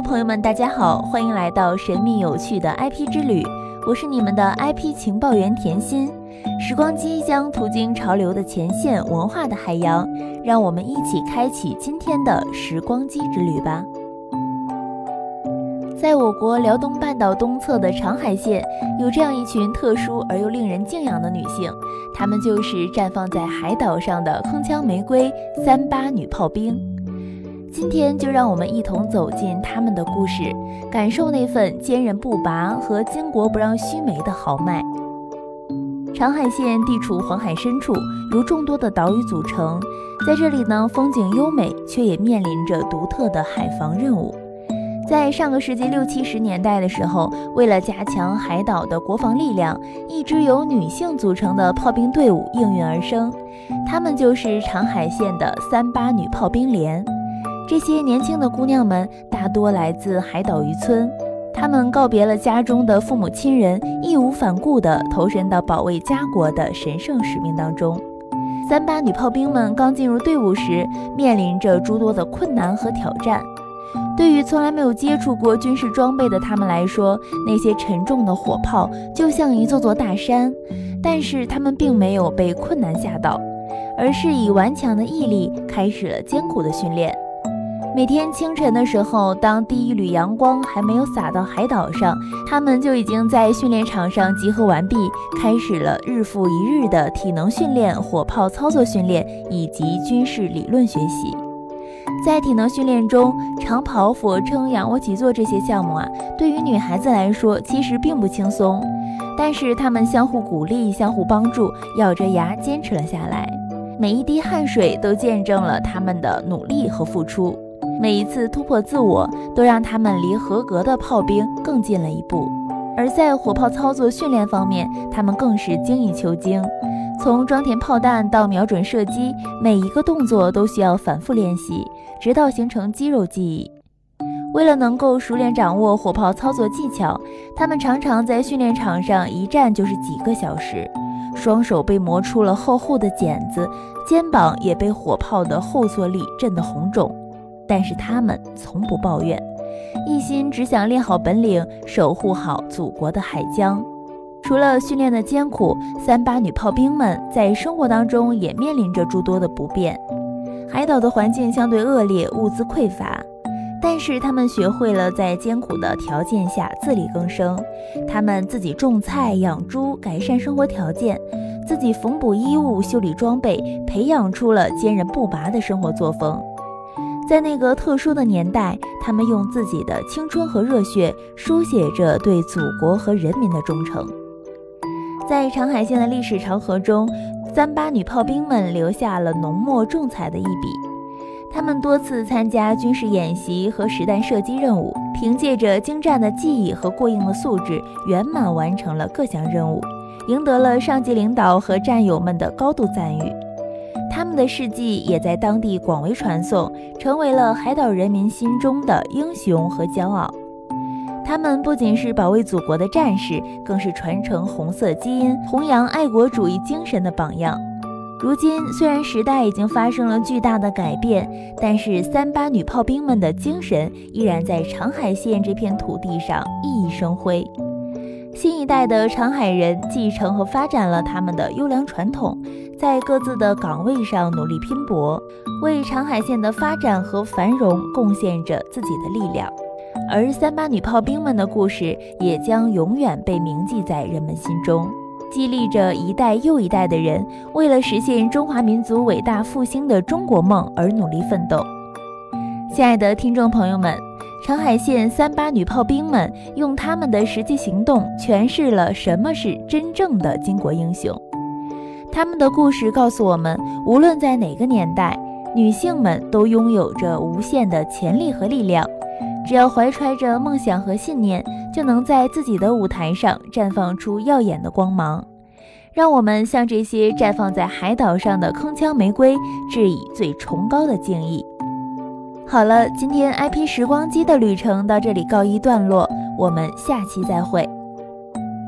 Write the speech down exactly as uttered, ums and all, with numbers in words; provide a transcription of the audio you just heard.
朋友们，大家好，欢迎来到神秘有趣的 I P 之旅，我是你们的 I P 情报员甜心。时光机将途经潮流的前线，文化的海洋，让我们一起开启今天的时光机之旅吧。在我国辽东半岛东侧的长海县，有这样一群特殊而又令人敬仰的女性，她们就是绽放在海岛上的铿锵玫瑰三八女炮兵。今天就让我们一同走进她们的故事，感受那份坚韧不拔和巾帼不让须眉的豪迈。长海县地处黄海深处，由众多的岛屿组成，在这里呢，风景优美，却也面临着独特的海防任务。在上个世纪六七十年代的时候，为了加强海岛的国防力量，一支由女性组成的炮兵队伍应运而生，她们就是长海县的三八女炮兵连。这些年轻的姑娘们大多来自海岛渔村，她们告别了家中的父母亲人，义无反顾地投身到保卫家国的神圣使命当中。三八女炮兵们刚进入队伍时，面临着诸多的困难和挑战。对于从来没有接触过军事装备的她们来说，那些沉重的火炮就像一座座大山，但是她们并没有被困难吓倒，而是以顽强的毅力开始了艰苦的训练。每天清晨的时候，当第一缕阳光还没有洒到海岛上，他们就已经在训练场上集合完毕，开始了日复一日的体能训练、火炮操作训练以及军事理论学习。在体能训练中，长跑、俯卧撑、仰卧起坐这些项目啊，对于女孩子来说其实并不轻松，但是她们相互鼓励、相互帮助，咬着牙坚持了下来。每一滴汗水都见证了她们的努力和付出。每一次突破自我，都让他们离合格的炮兵更近了一步。而在火炮操作训练方面，他们更是精益求精。从装填炮弹到瞄准射击，每一个动作都需要反复练习，直到形成肌肉记忆。为了能够熟练掌握火炮操作技巧，他们常常在训练场上一站就是几个小时，双手被磨出了厚厚的茧子，肩膀也被火炮的后坐力震得红肿。但是他们从不抱怨，一心只想练好本领，守护好祖国的海疆。除了训练的艰苦，三八女炮兵们在生活当中也面临着诸多的不便。海岛的环境相对恶劣，物资匮乏，但是他们学会了在艰苦的条件下自力更生。他们自己种菜、养猪，改善生活条件，自己缝补衣物、修理装备，培养出了坚韧不拔的生活作风。在那个特殊的年代，他们用自己的青春和热血书写着对祖国和人民的忠诚。在长海县的历史长河中，三八女炮兵们留下了浓墨重彩的一笔。他们多次参加军事演习和实弹射击任务，凭借着精湛的技艺和过硬的素质，圆满完成了各项任务，赢得了上级领导和战友们的高度赞誉。他们的事迹也在当地广为传颂，成为了海岛人民心中的英雄和骄傲。他们不仅是保卫祖国的战士，更是传承红色基因、弘扬爱国主义精神的榜样。如今虽然时代已经发生了巨大的改变，但是三八女炮兵们的精神依然在长海县这片土地上熠熠生辉。新一代的长海人继承和发展了他们的优良传统，在各自的岗位上努力拼搏，为长海县的发展和繁荣贡献着自己的力量。而三八女炮兵们的故事也将永远被铭记在人们心中，激励着一代又一代的人为了实现中华民族伟大复兴的中国梦而努力奋斗。亲爱的听众朋友们，长海县三八女炮兵们用他们的实际行动诠释了什么是真正的巾帼英雄。他们的故事告诉我们，无论在哪个年代，女性们都拥有着无限的潜力和力量，只要怀揣着梦想和信念，就能在自己的舞台上绽放出耀眼的光芒。让我们向这些绽放在海岛上的铿锵玫瑰致以最崇高的敬意。好了，今天 I P 时光机的旅程到这里告一段落，我们下期再会。